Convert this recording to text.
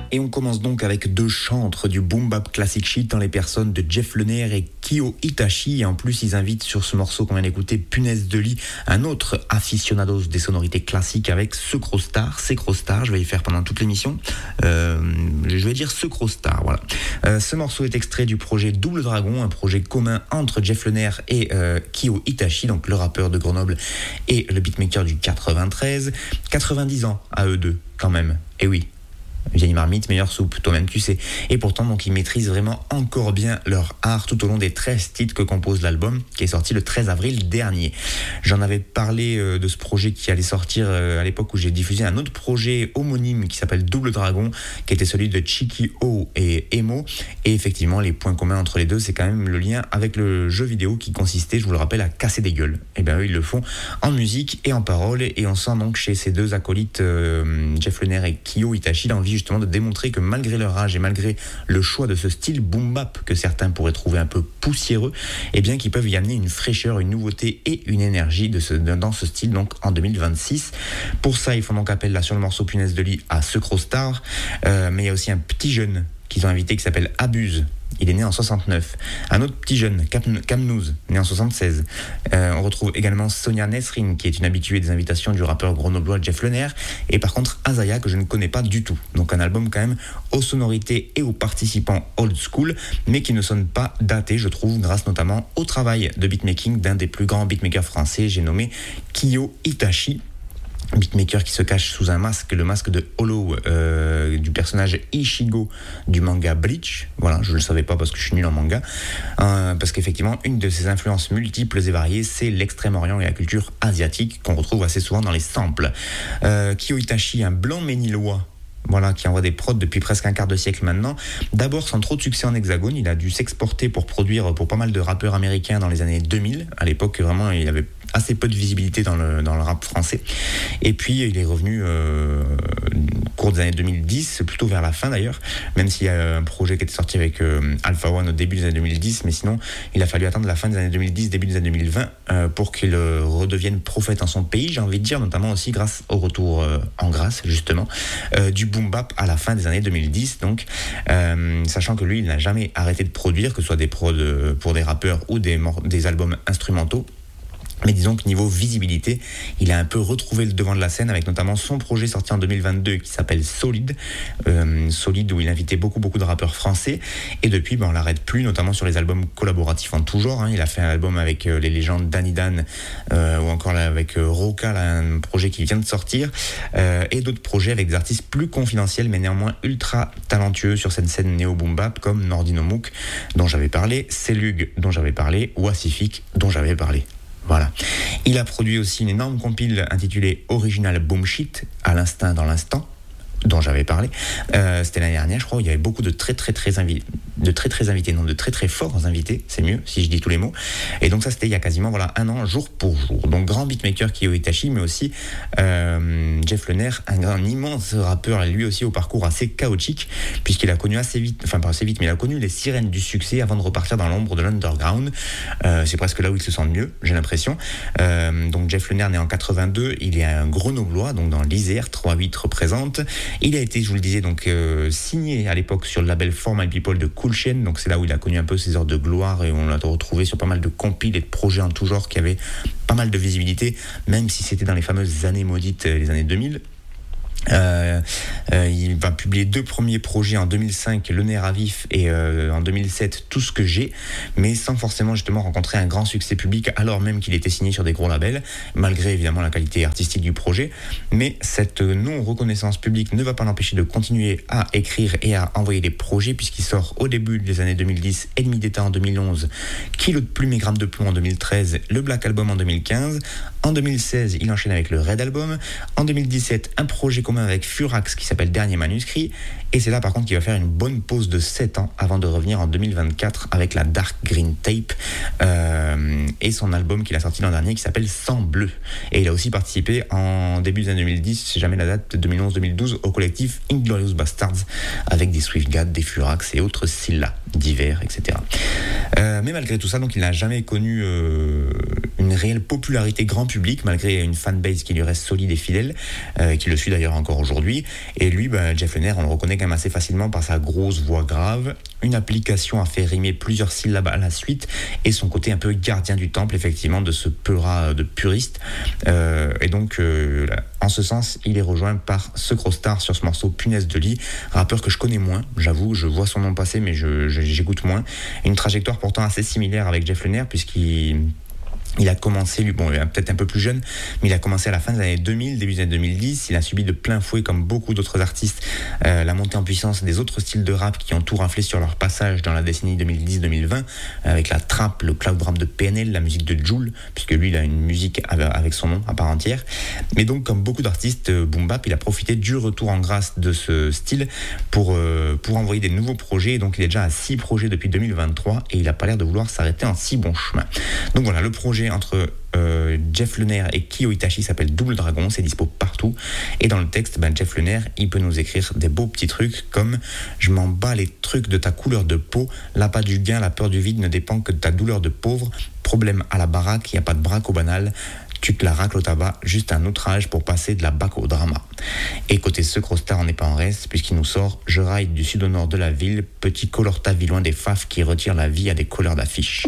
Et on commence donc avec deux chantres du boom bap classic shit dans les personnes de Jeff Lehner et Kyo Itachi. Et en plus, ils invitent sur ce morceau qu'on vient d'écouter, Punaise de lit, un autre aficionados des sonorités classiques avec Secrostar. Je vais y faire pendant toute l'émission. Je vais dire Secrostar, voilà. Ce morceau est extrait du projet Double Dragon, un projet commun entre Jeff Lehner et Kyo Itachi, donc le rappeur de Grenoble et le beatmaker du 93. 90 ans à eux deux, quand même. Et oui. Vieille marmite, meilleure soupe, toi-même tu sais. Et pourtant, donc, ils maîtrisent vraiment encore bien leur art tout au long des 13 titres que compose l'album, qui est sorti le 13 avril dernier. J'en avais parlé de ce projet qui allait sortir à l'époque où j'ai diffusé un autre projet homonyme qui s'appelle Double Dragon, qui était celui de Chiki O et Emo. Et effectivement, les points communs entre les deux, c'est quand même le lien avec le jeu vidéo qui consistait, je vous le rappelle, à casser des gueules. Et bien eux, ils le font en musique et en parole. Et on sent donc chez ces deux acolytes, Jeff Lehner et Kyo Itachi, l'envie justement de démontrer que malgré leur âge et malgré le choix de ce style boom bap que certains pourraient trouver un peu poussiéreux, eh bien qu'ils peuvent y amener une fraîcheur, une nouveauté et une énergie dans ce style donc en 2026. Pour ça, ils font donc appel là sur le morceau Punaise de lit à Secrostar, mais il y a aussi un petit jeune qu'ils ont invité qui s'appelle Abuse. Il est né en 69. Un autre petit jeune, Kamnouz, né en 76. On retrouve également Sonia Nesrin, qui est une habituée des invitations du rappeur grenoblois Jeff Lehner. Et par contre, Azaya, que je ne connais pas du tout. Donc un album quand même aux sonorités et aux participants old school, mais qui ne sonne pas daté, je trouve, grâce notamment au travail de beatmaking d'un des plus grands beatmakers français, j'ai nommé Kyo Itachi. Beatmaker qui se cache sous un masque, le masque de Hollow du personnage Ichigo du manga Bleach. Voilà, je ne le savais pas parce que je suis nul en manga. Parce qu'effectivement, une de ses influences multiples et variées, c'est l'Extrême-Orient et la culture asiatique qu'on retrouve assez souvent dans les samples. Kyo Itachi, un blanc ménilois, voilà, qui envoie des prods depuis presque un quart de siècle maintenant. D'abord sans trop de succès en hexagone, il a dû s'exporter pour produire pour pas mal de rappeurs américains dans les années 2000. À l'époque, vraiment, il avait assez peu de visibilité dans le rap français. Et puis, il est revenu au cours des années 2010, plutôt vers la fin d'ailleurs, même s'il y a un projet qui était sorti avec Alpha One au début des années 2010, mais sinon, il a fallu attendre la fin des années 2010, début des années 2020, pour qu'il redevienne prophète en son pays, j'ai envie de dire, notamment aussi grâce au retour en grâce, justement, du boom bap à la fin des années 2010, donc, sachant que lui, il n'a jamais arrêté de produire, que ce soit des prods pour des rappeurs ou des albums instrumentaux. Mais disons que niveau visibilité, il a un peu retrouvé le devant de la scène avec notamment son projet sorti en 2022 qui s'appelle Solide, où il invitait beaucoup de rappeurs français. Et depuis, on l'arrête plus, notamment sur les albums collaboratifs en tout genre. Il a fait un album avec les légendes Danny Dan ou encore là, avec Roca, là, un projet qui vient de sortir, et d'autres projets avec des artistes plus confidentiels mais néanmoins ultra talentueux sur cette scène néo-boom bap comme Nordino Mouk dont j'avais parlé, Selug dont j'avais parlé ou Acific dont j'avais parlé. Voilà. Il a produit aussi une énorme compile intitulée Original Boom Shit, à l'instinct dans l'instant, dont j'avais parlé. C'était l'année dernière, je crois, où il y avait beaucoup de très invités, de très forts invités, c'est mieux si je dis tous les mots. Et donc ça, c'était il y a quasiment un an, jour pour jour. Donc grand beatmaker Kyo Itachi, mais aussi Jeff Lehner, un immense rappeur, lui aussi au parcours assez chaotique, puisqu'il a connu assez vite, enfin pas assez vite, mais il a connu les sirènes du succès avant de repartir dans l'ombre de l'underground. C'est presque là où il se sent mieux, j'ai l'impression. Donc Jeff Lehner, né en 82, il est un grenoblois, donc dans l'Isère, 3-8 représente. Il a été, je vous le disais, donc signé à l'époque sur le label For My People de Cool Chain, donc c'est là où il a connu un peu ses heures de gloire et on l'a retrouvé sur pas mal de compiles et de projets en tout genre qui avaient pas mal de visibilité, même si c'était dans les fameuses années maudites, les années 2000. Il va publier 2 premiers projets en 2005, Le Nerf à vif, et en 2007 Tout ce que j'ai, mais sans forcément justement rencontrer un grand succès public alors même qu'il était signé sur des gros labels, malgré évidemment la qualité artistique du projet. Mais cette non-reconnaissance publique ne va pas l'empêcher de continuer à écrire et à envoyer des projets, puisqu'il sort au début des années 2010 Ennemi d'État en 2011, Kilo de plume et grammes de plomb en 2013, le Black Album en 2015. En 2016, il enchaîne avec le Red Album. En 2017, un projet commun avec Furax qui s'appelle Dernier Manuscrit. Et c'est là par contre qu'il va faire une bonne pause de 7 ans avant de revenir en 2024 avec la Dark Green Tape et son album qu'il a sorti l'an dernier qui s'appelle Sang Bleu. Et il a aussi participé en début des années 2010, je sais jamais la date, 2011-2012, au collectif Inglorious Bastards avec des Swiftgad, des Furax et autres Scylla divers, etc. Mais malgré tout ça, donc il n'a jamais connu une réelle popularité grand public, malgré une fanbase qui lui reste solide et fidèle, qui le suit d'ailleurs encore aujourd'hui. Et lui, Jeff Lehner, on le reconnaît quand même assez facilement par sa grosse voix grave, une application à faire rimer plusieurs syllabes à la suite, et son côté un peu gardien du temple, effectivement, de ce peura de puriste. Et donc, en ce sens, il est rejoint par ce gros star sur ce morceau Punaise de lit, rappeur que je connais moins, j'avoue, je vois son nom passer, mais j'écoute moins. Une trajectoire pourtant assez similaire avec Jeff Lehner, puisqu'il a commencé, lui, peut-être un peu plus jeune, mais il a commencé à la fin des années 2000, début des années 2010. Il a subi de plein fouet, comme beaucoup d'autres artistes, la montée en puissance des autres styles de rap qui ont tout raflé sur leur passage dans la décennie 2010-2020, avec la trap, le cloud rap de PNL, la musique de Jul, puisque lui, il a une musique avec son nom à part entière. Mais donc, comme beaucoup d'artistes boom bap, il a profité du retour en grâce de ce style pour envoyer des nouveaux projets. Donc, il est déjà à 6 projets depuis 2023 et il n'a pas l'air de vouloir s'arrêter en si bon chemin. Donc voilà, le projet entre Jeff Lehner et Kyo Itachi s'appelle Double Dragon, c'est dispo partout. Et dans le texte, Jeff Lehner, il peut nous écrire des beaux petits trucs comme « Je m'en bats les trucs de ta couleur de peau, l'appât du gain, la peur du vide ne dépend que de ta douleur de pauvre, problème à la baraque, il n'y a pas de braque au banal, tu te la racles au tabac, juste un outrage pour passer de la bac au drama. » Et côté ce Crostar, on n'est pas en reste, puisqu'il nous sort « Je raille du sud au nord de la ville, petit colorta vie loin des faf qui retirent la vie à des colleurs d'affiches. »